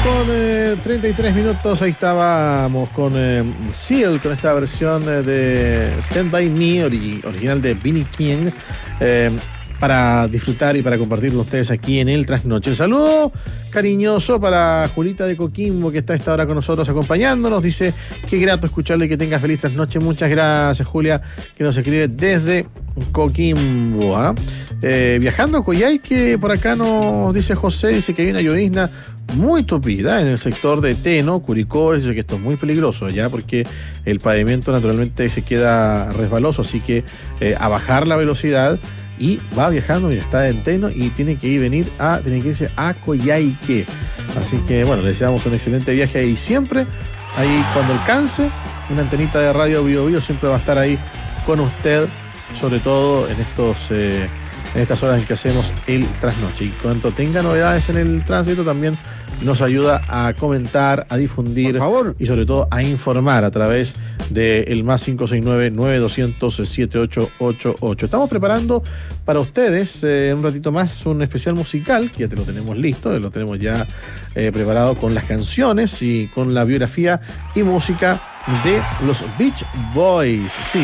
con 33 minutos. Ahí estábamos con Seal, con esta versión de Stand By Me, original de Vinnie King, para disfrutar y para compartir con ustedes aquí en el Trasnoche. Un saludo cariñoso para Julita de Coquimbo, que está a esta hora con nosotros acompañándonos. Dice, qué grato escucharle y que tenga feliz trasnoche. Muchas gracias, Julia, que nos escribe desde Coquimbo. Viajando a Coyhaique, por acá nos dice José, dice que hay una llovizna muy tupida en el sector de Teno, Curicó. Dice que esto es muy peligroso allá porque el pavimento naturalmente se queda resbaloso, así que a bajar la velocidad. Y va viajando y está en Teno y tiene que irse a Coyhaique. Así que bueno, le deseamos un excelente viaje ahí siempre. Ahí cuando alcance, una antenita de radio Bio Bio siempre va a estar ahí con usted, sobre todo en estas horas en que hacemos el trasnoche. Y cuanto tenga novedades en el tránsito, también nos ayuda a comentar, a difundir, por favor, y sobre todo a informar a través del más 569-9200-7888. Estamos preparando para ustedes un ratito más un especial musical, que ya te lo tenemos listo, lo tenemos ya preparado con las canciones y con la biografía y música de los Beach Boys. Sí,